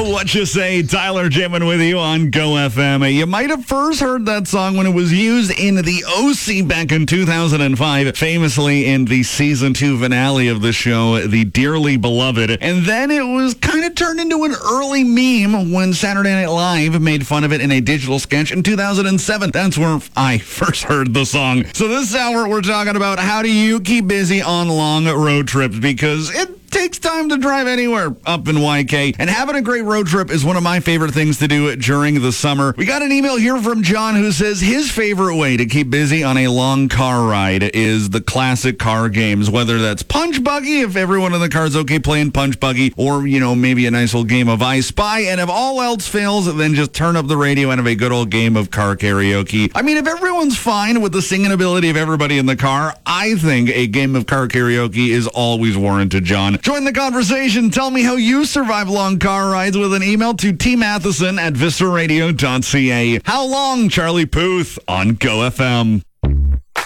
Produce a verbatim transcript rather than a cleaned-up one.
What You Say, Tyler jamming with you on Go F M. You might have first heard that song when it was used in The O C back in two thousand five, famously in the season two finale of the show, The Dearly Beloved. And then it was kind of turned into an early meme when Saturday Night Live made fun of it in a digital sketch in two thousand seven. That's where I first heard the song. So this hour, we're talking about how do you keep busy on long road trips, because it takes time to drive anywhere up in Y K, and having a great road trip is one of my favorite things to do during the summer. We got an email here from John who says his favorite way to keep busy on a long car ride is the classic car games, whether that's Punch Buggy, if everyone in the car is okay playing Punch Buggy, or, you know, maybe a nice old game of I Spy, and if all else fails, then just turn up the radio and have a good old game of car karaoke. I mean, if everyone's fine with the singing ability of everybody in the car, I think a game of car karaoke is always warranted, John. Join the conversation. Tell me how you survive long car rides with an email to t matheson at vista radio dot c a. How long, Charlie Puth on Go F M.